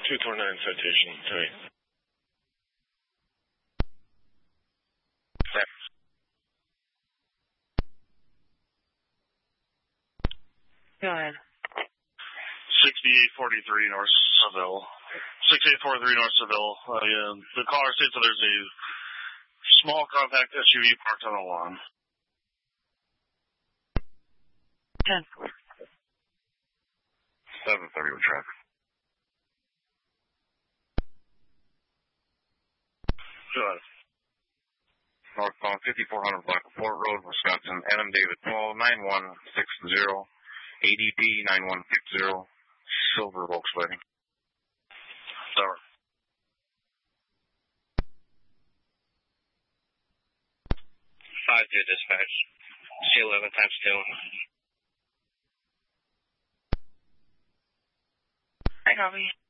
249 citation, sorry. Go ahead. 6843 North Seville. 6843 North Seville. The caller states that there's a small compact SUV parked on the lawn. 10. 730 with traffic. Good. Northbound 5400 Blackport Road, Wisconsin. Adam David 129160. ADP 9150. Silver Volkswagen. Sorry. 5-2 dispatch. C11 times 2. I copy.